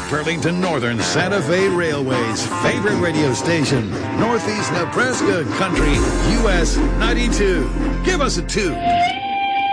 Burlington Northern Santa Fe Railway's favorite radio station, Northeast Nebraska Country, US 92. Give us a 2.